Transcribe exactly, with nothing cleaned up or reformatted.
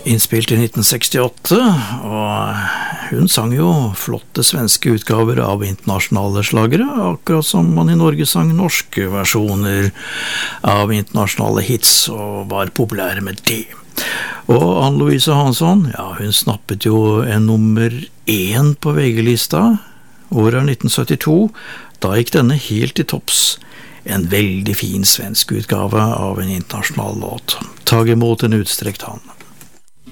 innspilt i nitten sekstiåtte, og hun sang jo flotte svenske utgaver av internasjonale slagere, akkurat som man i Norge sang norske versjoner av internasjonale hits, og var populære med det. Og Anne-Louise Hansson, ja, hun snappet jo en nummer én på V G-lista, året nitten syttito, da gikk denne helt til topps. En veldig fin svensk utgave av en internasjonal låt. Tag imot en utstrekt hand.